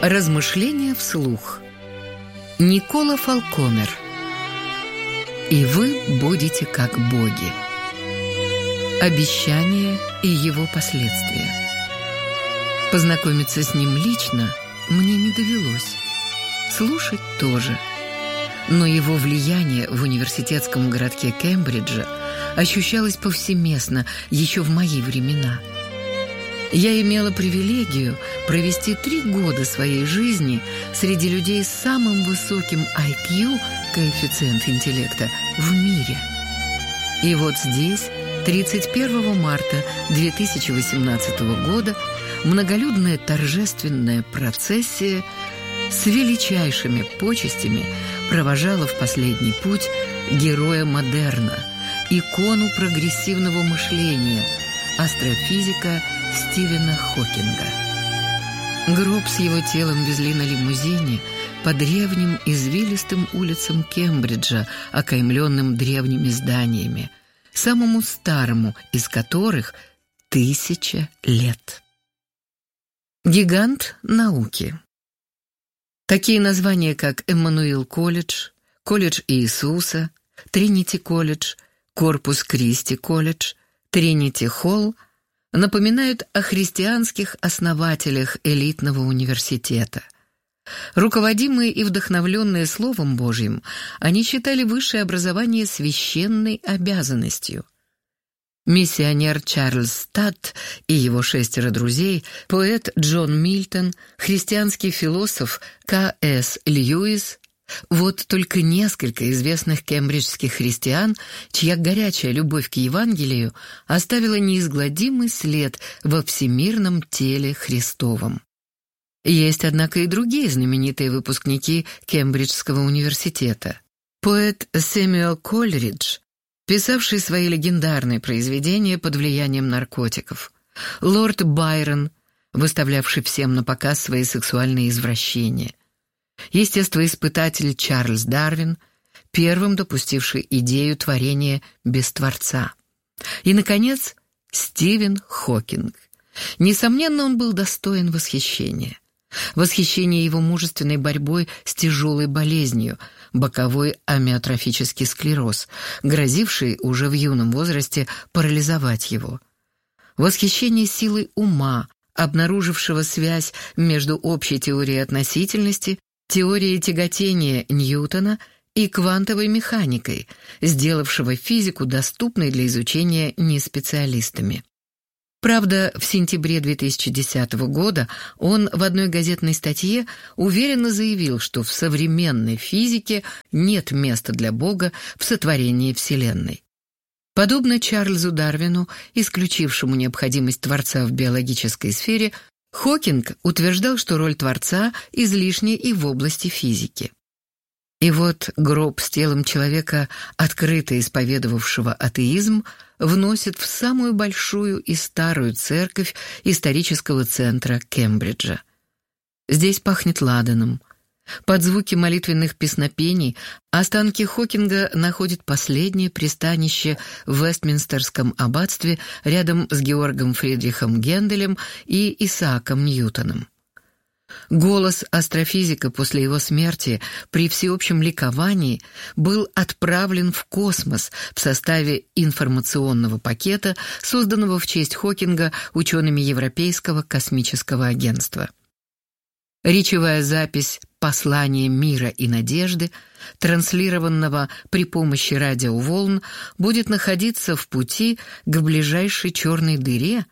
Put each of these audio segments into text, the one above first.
Размышления вслух. Никола Фалконер. И вы будете как боги. Обещание и его последствия. Познакомиться с ним лично мне не довелось. Слушать тоже. Но его влияние в университетском городке Кембриджа ощущалось повсеместно еще в мои времена. Я имела привилегию провести 3 года своей жизни среди людей с самым высоким IQ, коэффициент интеллекта, в мире. И вот здесь, 31 марта 2018 года, многолюдная торжественная процессия с величайшими почестями провожала в последний путь героя модерна, икону прогрессивного мышления, астрофизика Стивена Хокинга. Гроб с его телом везли на лимузине по древним извилистым улицам Кембриджа, окаймленным древними зданиями, самому старому из которых 1000 лет. Гигант науки. Такие названия, как Эммануил колледж, колледж Иисуса, Тринити колледж, Корпус Кристи колледж, Тринити Холл, напоминают о христианских основателях элитного университета. Руководимые и вдохновленные Словом Божьим, они считали высшее образование священной обязанностью. Миссионер Чарльз Статт и его 6 друзей, поэт Джон Мильтон, христианский философ К.С. Льюис — вот только несколько известных кембриджских христиан, чья горячая любовь к Евангелию оставила неизгладимый след во всемирном теле Христовом. Есть, однако, и другие знаменитые выпускники Кембриджского университета. Поэт Сэмюэл Колридж, писавший свои легендарные произведения под влиянием наркотиков. Лорд Байрон, выставлявший всем на показ свои сексуальные извращения. Естествоиспытатель Чарльз Дарвин, первым допустивший идею творения без Творца. И, наконец, Стивен Хокинг. Несомненно, он был достоин восхищения. Восхищение его мужественной борьбой с тяжелой болезнью, боковой амиотрофический склероз, грозивший уже в юном возрасте парализовать его. Восхищение силой ума, обнаружившего связь между общей теорией относительности, теорией тяготения Ньютона и квантовой механикой, сделавшего физику доступной для изучения неспециалистами. Правда, в сентябре 2010 года он в одной газетной статье уверенно заявил, что в современной физике нет места для Бога в сотворении Вселенной. Подобно Чарльзу Дарвину, исключившему необходимость Творца в биологической сфере, Хокинг утверждал, что роль Творца излишняя и в области физики. И вот гроб с телом человека, открыто исповедовавшего атеизм, вносит в самую большую и старую церковь исторического центра Кембриджа. Здесь пахнет ладаном. Под звуки молитвенных песнопений останки Хокинга находят последнее пристанище в Вестминстерском аббатстве рядом с Георгом Фридрихом Генделем и Исааком Ньютоном. Голос астрофизика после его смерти при всеобщем ликовании был отправлен в космос в составе информационного пакета, созданного в честь Хокинга учеными Европейского космического агентства. Речевая запись «Послание мира и надежды», транслированного при помощи радиоволн, будет находиться в пути к ближайшей черной дыре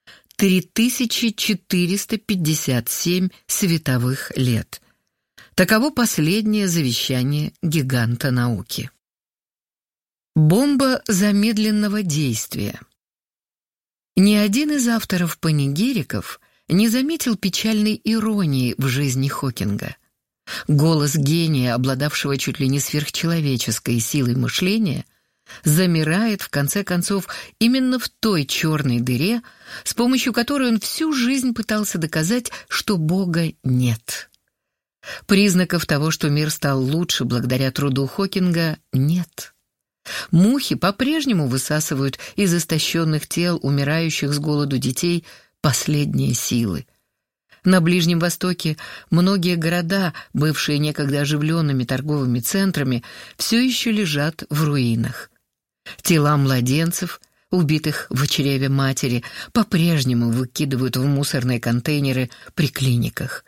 3457 световых лет. Таково последнее завещание гиганта науки. Бомба замедленного действия. Ни один из авторов панигириков не заметил печальной иронии в жизни Хокинга. Голос гения, обладавшего чуть ли не сверхчеловеческой силой мышления, замирает, в конце концов, именно в той черной дыре, с помощью которой он всю жизнь пытался доказать, что Бога нет. Признаков того, что мир стал лучше благодаря труду Хокинга, нет. Мухи по-прежнему высасывают из истощенных тел умирающих с голоду детей последние силы. На Ближнем Востоке многие города, бывшие некогда оживленными торговыми центрами, все еще лежат в руинах. Тела младенцев, убитых в чреве матери, по-прежнему выкидывают в мусорные контейнеры при клиниках.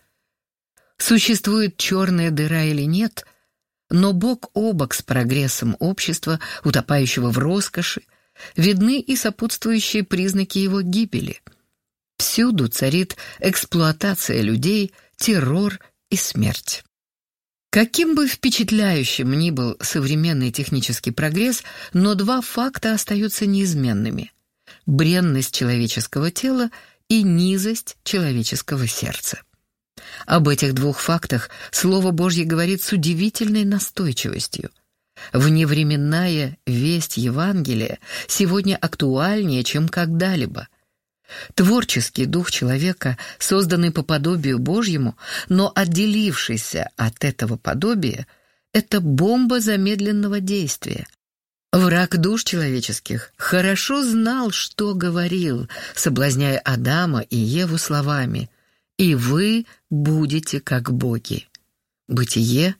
Существует черная дыра или нет, но бок о бок с прогрессом общества, утопающего в роскоши, видны и сопутствующие признаки его гибели. Всюду царит эксплуатация людей, террор и смерть. Каким бы впечатляющим ни был современный технический прогресс, но два факта остаются неизменными: бренность человеческого тела и низость человеческого сердца. Об этих двух фактах Слово Божье говорит с удивительной настойчивостью. Вневременная весть Евангелия сегодня актуальнее, чем когда-либо. Творческий дух человека, созданный по подобию Божьему, но отделившийся от этого подобия, это бомба замедленного действия. Враг душ человеческих хорошо знал, что говорил, соблазняя Адама и Еву словами: «И вы будете как боги». Бытие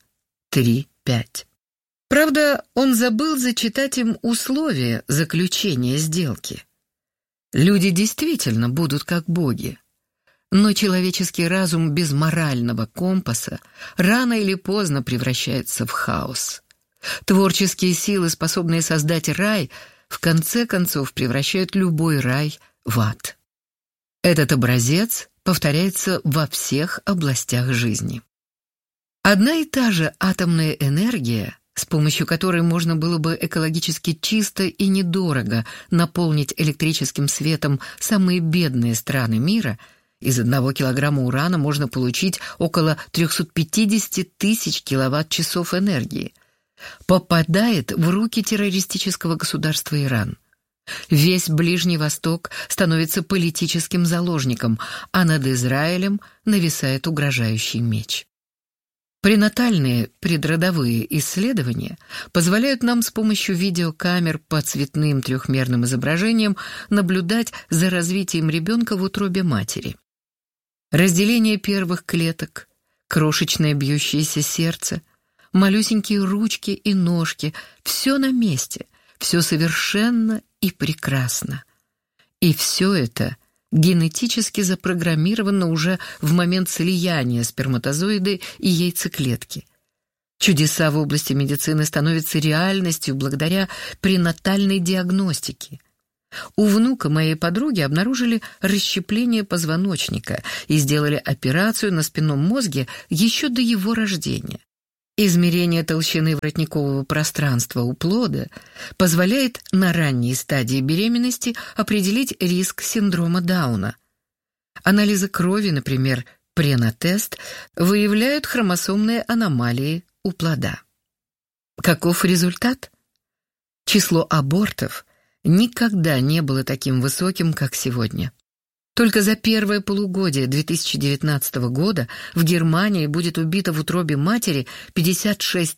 3:5. Правда, он забыл зачитать им условия заключения сделки. Люди действительно будут как боги. Но человеческий разум без морального компаса рано или поздно превращается в хаос. Творческие силы, способные создать рай, в конце концов превращают любой рай в ад. Этот образец повторяется во всех областях жизни. Одна и та же атомная энергия, с помощью которой можно было бы экологически чисто и недорого наполнить электрическим светом самые бедные страны мира, из 1 килограмма урана можно получить около 350 тысяч киловатт-часов энергии, попадает в руки террористического государства Иран. Весь Ближний Восток становится политическим заложником, а над Израилем нависает угрожающий меч. Пренатальные предродовые исследования позволяют нам с помощью видеокамер по цветным трехмерным изображениям наблюдать за развитием ребенка в утробе матери. Разделение первых клеток, крошечное бьющееся сердце, малюсенькие ручки и ножки — все на месте, все совершенно и прекрасно. И все это генетически запрограммировано уже в момент слияния сперматозоида и яйцеклетки. Чудеса в области медицины становятся реальностью благодаря пренатальной диагностике. У внука моей подруги обнаружили расщепление позвоночника и сделали операцию на спинном мозге еще до его рождения. Измерение толщины воротникового пространства у плода позволяет на ранней стадии беременности определить риск синдрома Дауна. Анализы крови, например, пренатест, выявляют хромосомные аномалии у плода. Каков результат? Число абортов никогда не было таким высоким, как сегодня. Только за первое полугодие 2019 года в Германии будет убито в утробе матери 56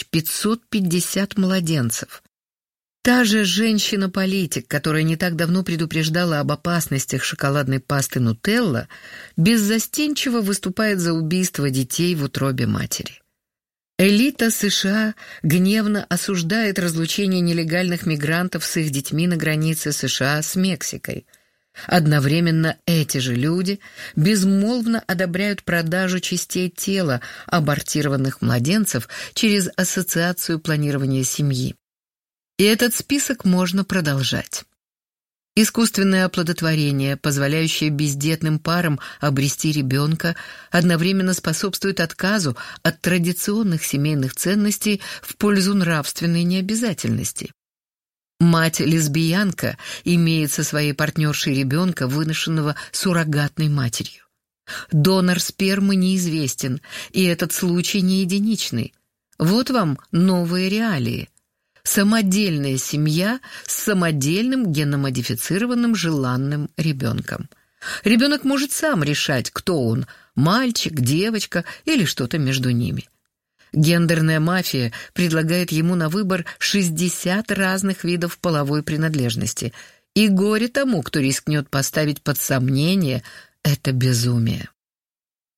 550 младенцев. Та же женщина-политик, которая не так давно предупреждала об опасностях шоколадной пасты «Нутелла», беззастенчиво выступает за убийство детей в утробе матери. Элита США гневно осуждает разлучение нелегальных мигрантов с их детьми на границе США с Мексикой. Одновременно эти же люди безмолвно одобряют продажу частей тела абортированных младенцев через Ассоциацию планирования семьи. И этот список можно продолжать. Искусственное оплодотворение, позволяющее бездетным парам обрести ребенка, одновременно способствует отказу от традиционных семейных ценностей в пользу нравственной необязательности. Мать-лесбиянка имеет со своей партнершей ребенка, выношенного суррогатной матерью. Донор спермы неизвестен, и этот случай не единичный. Вот вам новые реалии. Самодельная семья с самодельным генномодифицированным желанным ребенком. Ребенок может сам решать, кто он – мальчик, девочка или что-то между ними. Гендерная мафия предлагает ему на выбор 60 разных видов половой принадлежности. И горе тому, кто рискнет поставить под сомнение это безумие.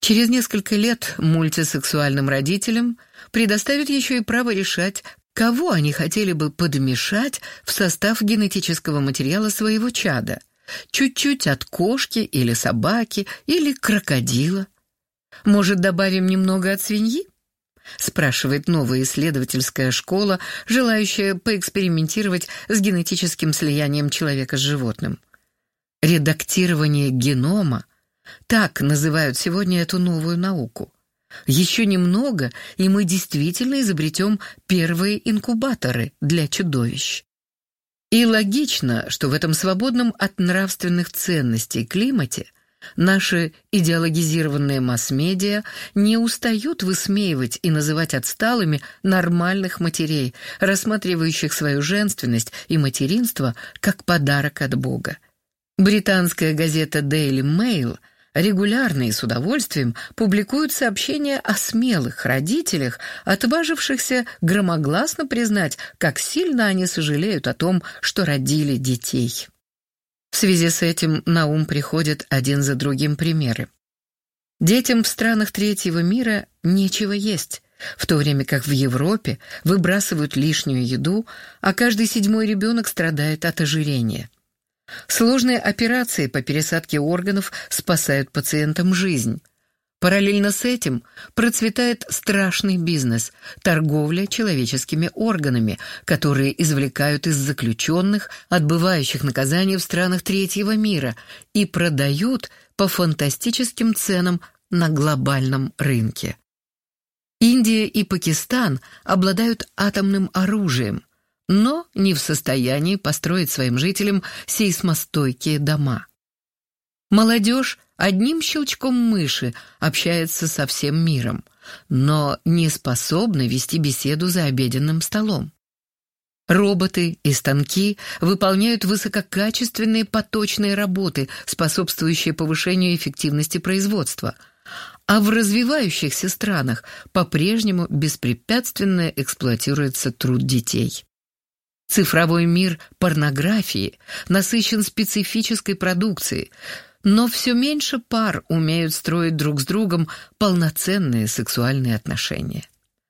Через несколько лет мультисексуальным родителям предоставят еще и право решать, кого они хотели бы подмешать в состав генетического материала своего чада. Чуть-чуть от кошки или собаки или крокодила. Может, добавим немного от свиньи? Спрашивает новая исследовательская школа, желающая поэкспериментировать с генетическим слиянием человека с животным. Редактирование генома — так называют сегодня эту новую науку. Еще немного, и мы действительно изобретем первые инкубаторы для чудовищ. И логично, что в этом свободном от нравственных ценностей климате наши идеологизированные масс-медиа не устают высмеивать и называть отсталыми нормальных матерей, рассматривающих свою женственность и материнство как подарок от Бога. Британская газета Daily Mail регулярно и с удовольствием публикует сообщения о смелых родителях, отважившихся громогласно признать, как сильно они сожалеют о том, что родили детей. В связи с этим на ум приходят один за другим примеры. Детям в странах третьего мира нечего есть, в то время как в Европе выбрасывают лишнюю еду, а каждый 7-й ребенок страдает от ожирения. Сложные операции по пересадке органов спасают пациентам жизнь. Параллельно с этим процветает страшный бизнес – торговля человеческими органами, которые извлекают из заключенных, отбывающих наказание в странах третьего мира, и продают по фантастическим ценам на глобальном рынке. Индия и Пакистан обладают атомным оружием, но не в состоянии построить своим жителям сейсмостойкие дома. Молодежь одним щелчком мыши общается со всем миром, но не способна вести беседу за обеденным столом. Роботы и станки выполняют высококачественные поточные работы, способствующие повышению эффективности производства, а в развивающихся странах по-прежнему беспрепятственно эксплуатируется труд детей. Цифровой мир порнографии насыщен специфической продукцией, но все меньше пар умеют строить друг с другом полноценные сексуальные отношения.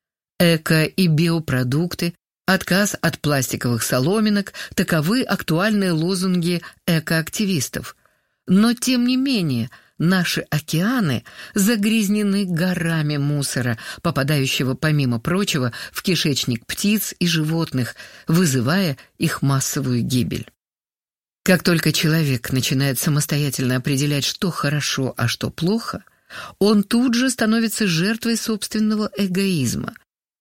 Эко- и биопродукты, отказ от пластиковых соломинок – таковы актуальные лозунги экоактивистов. Но, тем не менее, наши океаны загрязнены горами мусора, попадающего, помимо прочего, в кишечник птиц и животных, вызывая их массовую гибель. Как только человек начинает самостоятельно определять, что хорошо, а что плохо, он тут же становится жертвой собственного эгоизма.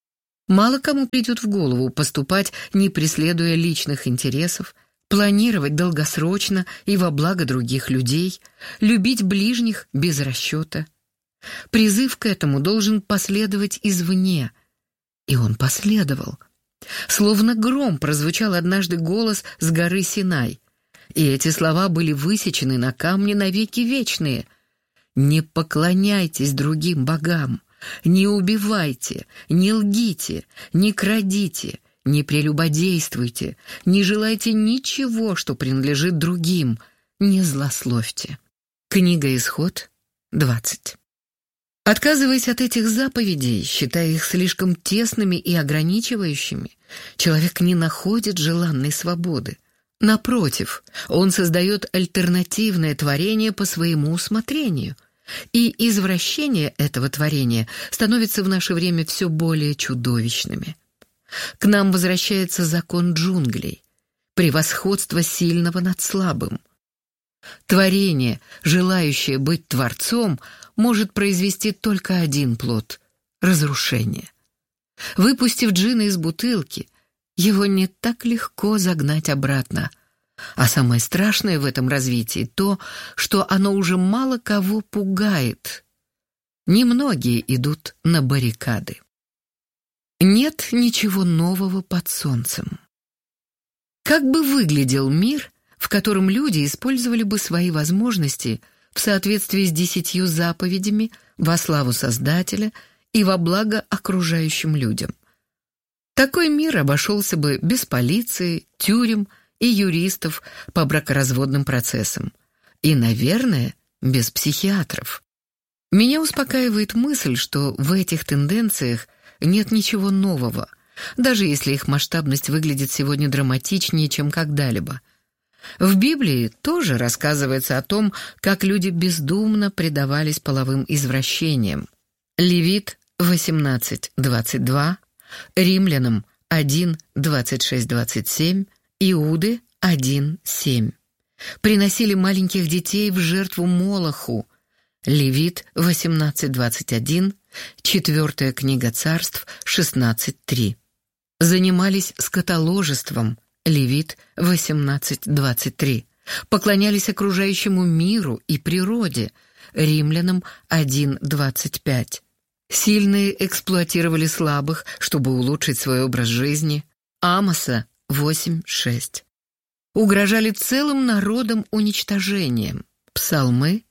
Мало кому придет в голову поступать, не преследуя личных интересов, планировать долгосрочно и во благо других людей, любить ближних без расчета. Призыв к этому должен последовать извне. И он последовал. Словно гром прозвучал однажды голос с горы Синай. И эти слова были высечены на камне навеки вечные. «Не поклоняйтесь другим богам, не убивайте, не лгите, не крадите, не прелюбодействуйте, не желайте ничего, что принадлежит другим, не злословьте». Книга Исход, 20. Отказываясь от этих заповедей, считая их слишком тесными и ограничивающими, человек не находит желанной свободы. Напротив, он создает альтернативное творение по своему усмотрению, и извращения этого творения становятся в наше время все более чудовищными. К нам возвращается закон джунглей, превосходство сильного над слабым. Творение, желающее быть творцом, может произвести только один плод — разрушение. Выпустив джина из бутылки, его не так легко загнать обратно. А самое страшное в этом развитии то, что оно уже мало кого пугает. Немногие идут на баррикады. Нет ничего нового под солнцем. Как бы выглядел мир, в котором люди использовали бы свои возможности в соответствии с 10 заповедями во славу Создателя и во благо окружающим людям? Такой мир обошелся бы без полиции, тюрем и юристов по бракоразводным процессам. И, наверное, без психиатров. Меня успокаивает мысль, что в этих тенденциях нет ничего нового, даже если их масштабность выглядит сегодня драматичнее, чем когда-либо. В Библии тоже рассказывается о том, как люди бездумно предавались половым извращениям. Левит 18:22, Римлянам 1:26-27, Иуды 1:7. Приносили маленьких детей в жертву Молоху. Левит 18:21, 4 книга Царств 16:3. Занимались скотоложеством. Левит 18:23. Поклонялись окружающему миру и природе. Римлянам 1:25. Сильные эксплуатировали слабых, чтобы улучшить свой образ жизни. Амоса 8:6. Угрожали целым народом уничтожением. Псалмы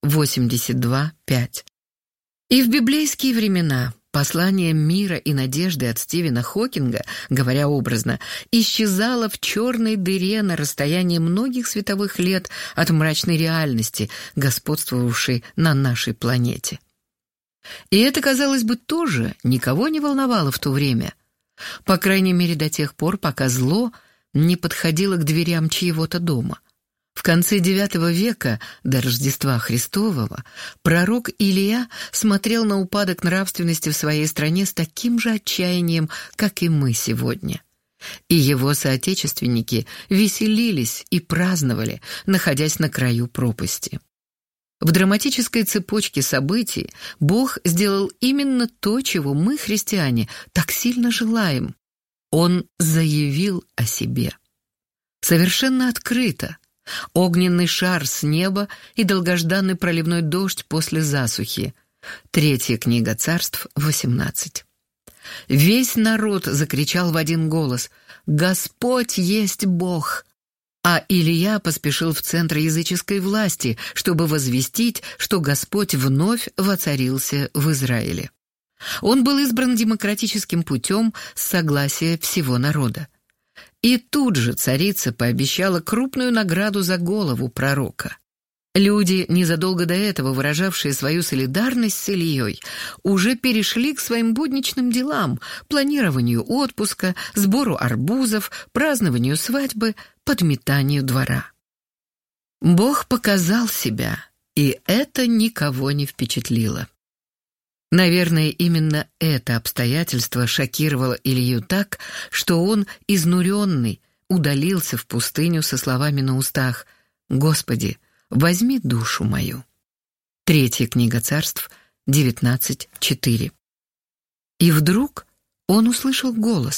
82:5. И в библейские времена послание мира и надежды от Стивена Хокинга, говоря образно, исчезало в черной дыре на расстоянии многих световых лет от мрачной реальности, господствовавшей на нашей планете. И это, казалось бы, тоже никого не волновало в то время. По крайней мере, до тех пор, пока зло не подходило к дверям чьего-то дома. В конце IX века, до Рождества Христового, пророк Илия смотрел на упадок нравственности в своей стране с таким же отчаянием, как и мы сегодня. И его соотечественники веселились и праздновали, находясь на краю пропасти. В драматической цепочке событий Бог сделал именно то, чего мы, христиане, так сильно желаем. Он заявил о себе. Совершенно открыто. Огненный шар с неба и долгожданный проливной дождь после засухи. 3 книга Царств 18. Весь народ закричал в один голос: «Господь есть Бог!» А Илия поспешил в центр языческой власти, чтобы возвестить, что Господь вновь воцарился в Израиле. Он был избран демократическим путем с согласия всего народа. И тут же царица пообещала крупную награду за голову пророка. Люди, незадолго до этого выражавшие свою солидарность с Ильей, уже перешли к своим будничным делам, планированию отпуска, сбору арбузов, празднованию свадьбы, подметанию двора. Бог показал себя, и это никого не впечатлило. Наверное, именно это обстоятельство шокировало Илью так, что он, изнуренный, удалился в пустыню со словами на устах: «Господи, возьми душу мою». 3 книга Царств 19:4. И вдруг он услышал голос.